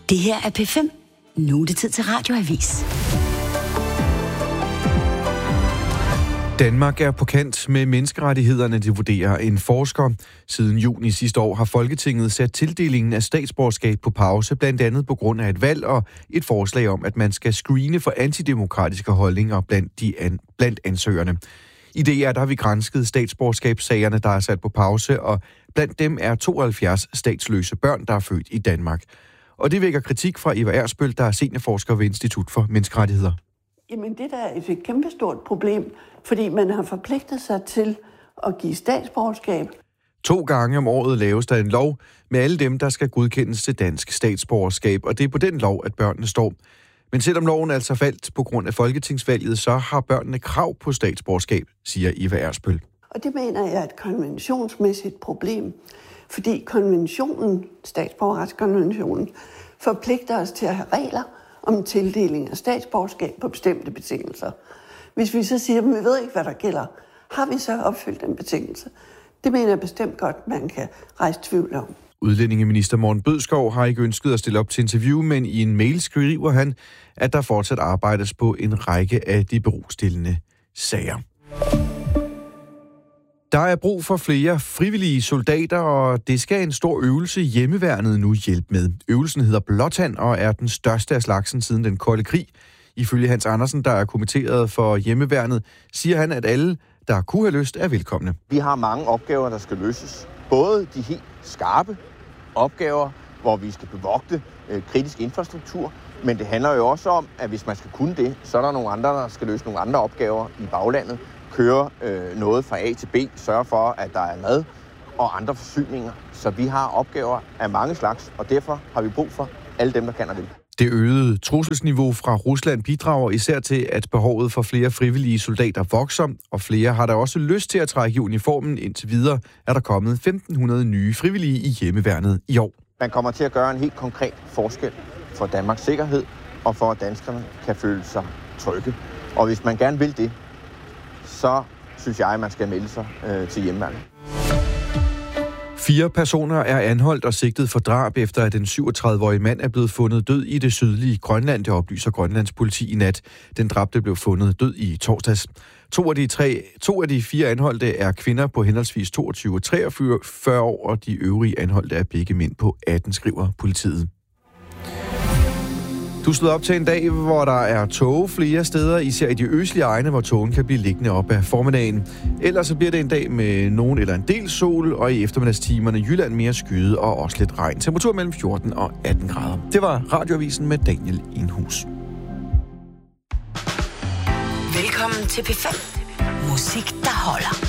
Det her er P5. Nu er det tid til Radioavis. Danmark er på kant med menneskerettighederne, det vurderer en forsker. Siden juni sidste år har Folketinget sat tildelingen af statsborgerskab på pause, blandt andet på grund af et valg og et forslag om, at man skal screene for antidemokratiske holdninger blandt ansøgerne. I DR der har vi gransket statsborgerskabssagerne, der er sat på pause, og blandt dem er 72 statsløse børn, der er født i Danmark. Og det vækker kritik fra Eva Ersbøl, der er seniorforsker ved Institut for Menneskerettigheder. Jamen det der er et kæmpestort problem, fordi man har forpligtet sig til at give statsborgerskab. 2 gange om året laves der en lov med alle dem, der skal godkendes til dansk statsborgerskab, og det er på den lov, at børnene står. Men selvom loven altså faldt på grund af folketingsvalget, så har børnene krav på statsborgerskab, siger Eva Ersbøl. Og det mener jeg er et konventionsmæssigt problem, fordi konventionen, statsborgerretskonventionen, forpligter os til at have regler om tildeling af statsborgerskab på bestemte betingelser. Hvis vi så siger, at vi ved ikke, hvad der gælder, har vi så opfyldt den betingelse? Det mener jeg bestemt godt, man kan rejse tvivl om. Udlændingeminister Morten Bødskov har ikke ønsket at stille op til interview, men i en mail skriver han, at der fortsat arbejdes på en række af de berostillende sager. Der er brug for flere frivillige soldater, og det skal en stor øvelse hjemmeværnet nu hjælpe med. Øvelsen hedder Blåtand og er den største af slagsen siden den kolde krig. Ifølge Hans Andersen, der er kommitteret for hjemmeværnet, siger han, at alle, der kunne have lyst, er velkomne. Vi har mange opgaver, der skal løses. Både de helt skarpe opgaver, hvor vi skal bevogte kritisk infrastruktur, men det handler jo også om, at hvis man skal kunne det, så er der nogle andre, der skal løse nogle andre opgaver i baglandet. Køre noget fra A til B, sørge for, at der er mad og andre forsyninger. Så vi har opgaver af mange slags, og derfor har vi brug for alle dem, der kan og vil. Det øgede trusselsniveau fra Rusland bidrager især til, at behovet for flere frivillige soldater vokser, og flere har der også lyst til at trække i uniformen. Indtil videre er der kommet 1.500 nye frivillige i hjemmeværnet i år. Man kommer til at gøre en helt konkret forskel for Danmarks sikkerhed, og for at danskerne kan føle sig trygge. Og hvis man gerne vil det, så synes jeg, at man skal melde sig til hjemmeværnet. 4 personer er anholdt og sigtet for drab, efter at den 37-årige mand er blevet fundet død i det sydlige Grønland, det oplyser Grønlands politi i nat. Den dræbte blev fundet død i torsdags. 2 af de 4 anholdte er kvinder på henholdsvis 22 og 43 år, og de øvrige anholdte er begge mænd på 18, skriver politiet. Du stod op til en dag, hvor der er tåge flere steder, især i de østlige egne, hvor tågen kan blive liggende op af formiddagen. Ellers så bliver det en dag med nogen eller en del sol, og i eftermiddagstimerne Jylland mere skyde og også lidt regn. Temperatur mellem 14 og 18 grader. Det var Radioavisen med Daniel Enhus. Velkommen til P5. Musik, der holder.